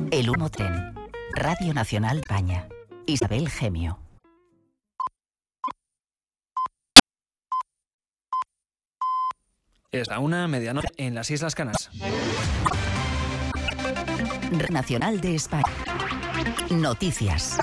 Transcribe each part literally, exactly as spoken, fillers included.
El Humo Tren. Radio Nacional España. Isabel Gemio. Es la una, medianoche en las Islas Canarias. Nacional de España. Noticias.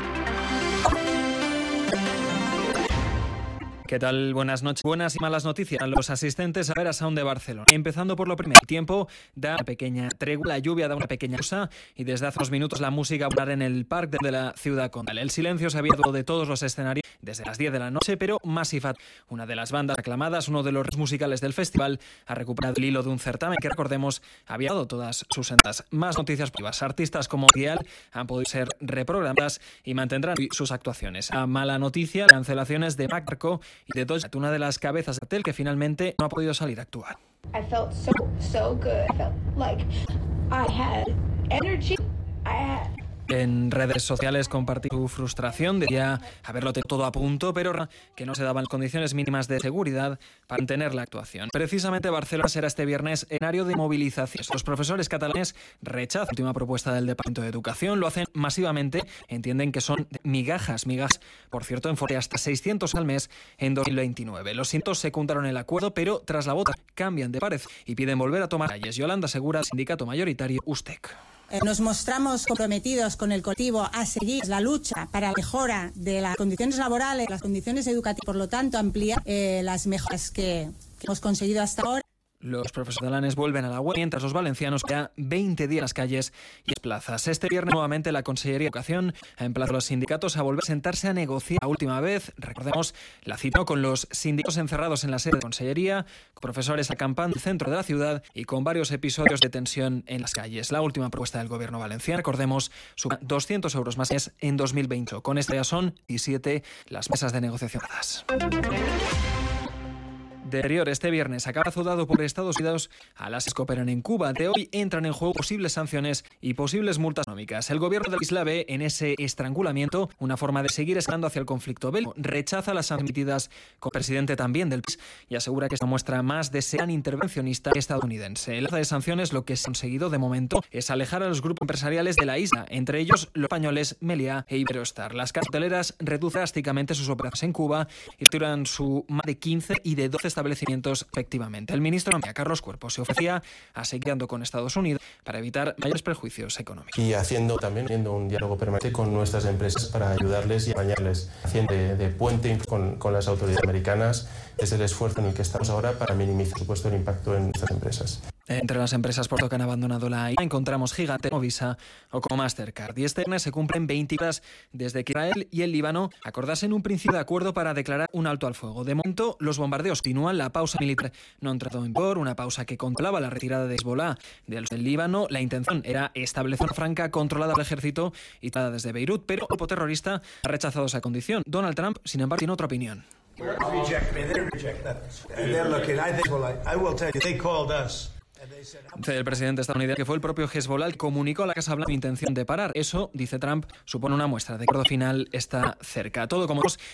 ¿Qué tal? Buenas noches. Buenas y malas noticias a los asistentes a ver a Sound de Barcelona. Empezando por lo primero. El tiempo da una pequeña tregua, la lluvia da una pequeña pausa y desde hace unos minutos la música va a volar en el parque de la ciudad condal. El silencio se había dado de todos los escenarios desde las diez de la noche, pero Massive Attack, una de las bandas aclamadas, uno de los musicales del festival, ha recuperado el hilo de un certamen que, recordemos, había dado todas sus entradas. Más noticias positivas. Artistas como Dial han podido ser reprogramadas y mantendrán sus actuaciones. A mala noticia, cancelaciones de Marco y de Doja, una de las cabezas de Tel que finalmente no ha podido salir a actuar. I felt so so good. I felt like I had energy. I had En redes sociales compartí su frustración, decía haberlo tenido todo a punto, pero que no se daban condiciones mínimas de seguridad para mantener la actuación. Precisamente Barcelona será este viernes escenario de movilizaciones. Los profesores catalanes rechazan la última propuesta del Departamento de Educación, lo hacen masivamente, entienden que son migajas, migajas, por cierto, en forma hasta seiscientos al mes en dos mil veintinueve. Los sindicatos secundaron el acuerdo, pero tras la votación cambian de parecer y piden volver a tomar calles. Yolanda Segura, sindicato mayoritario USTEC. Nos mostramos comprometidos con el colectivo a seguir la lucha para la mejora de las condiciones laborales, las condiciones educativas, por lo tanto ampliar eh, las mejoras que, que hemos conseguido hasta ahora. Los profesores catalanes vuelven a la web, mientras los valencianos ya veinte días en las calles y las plazas. Este viernes nuevamente la Consellería de Educación ha emplazado a los sindicatos a volver a sentarse a negociar. La última vez, recordemos, la citó con los sindicatos encerrados en la sede de Consellería, con profesores acampando en el centro de la ciudad y con varios episodios de tensión en las calles. La última propuesta del gobierno valenciano, recordemos, suma doscientos euros más en dos mil veinte. Con esta ya son diecisiete las mesas de negociación. De anterior, este viernes acaba azudado por Estados Unidos a las que operan en Cuba. De hoy entran en juego posibles sanciones y posibles multas económicas. El gobierno de la isla ve en ese estrangulamiento una forma de seguir escalando hacia el conflicto bélico. Rechaza las sanciones emitidas con el presidente también del país y asegura que esta muestra más de ser intervencionista estadounidense. El alza de sanciones lo que se ha conseguido de momento es alejar a los grupos empresariales de la isla, entre ellos los españoles Meliá e Iberostar. Las casas hoteleras reducen drásticamente sus operaciones en Cuba y retiran su más de quince y de doce establecimientos efectivamente. El ministro de Economía, Carlos Cuerpo, se ofrecía a seguir andando con Estados Unidos para evitar mayores perjuicios económicos. Y haciendo también haciendo un diálogo permanente con nuestras empresas para ayudarles y acompañarles, haciendo de, de puente con, con las autoridades americanas. Es el esfuerzo en el que estamos ahora para minimizar, por supuesto, el impacto en estas empresas. Entre las empresas por lo que han abandonado la I A encontramos Gigante como Visa o como Mastercard. Y este viernes se cumplen veinte horas desde que Israel y el Líbano acordasen un principio de acuerdo para declarar un alto al fuego. De momento, los bombardeos continúan, la pausa militar no ha entrado en vigor, una pausa que controlaba la retirada de Hezbollah del Líbano. La intención era establecer una franca controlada por el ejército y tratada desde Beirut, pero el grupo terrorista ha rechazado esa condición. Donald Trump, sin embargo, tiene otra opinión. Dice el presidente estadounidense que fue el propio Hezbollah el que comunicó a la Casa Blanca la intención de parar. Eso, dice Trump, supone una muestra de que el acuerdo final está cerca. Todo como